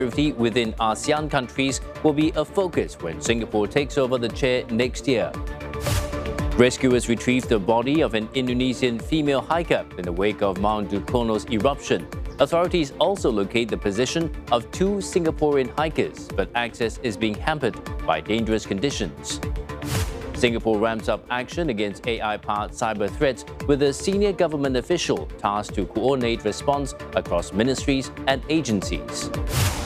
Security within ASEAN countries will be a focus when Singapore takes over the chair next year. Rescuers retrieved the body of an Indonesian female hiker in the wake of Mount Dukono's eruption. Authorities also locate the position of two Singaporean hikers, but access is being hampered by dangerous conditions. Singapore ramps up action against AI-powered cyber threats with a senior government official tasked to coordinate response across ministries and agencies.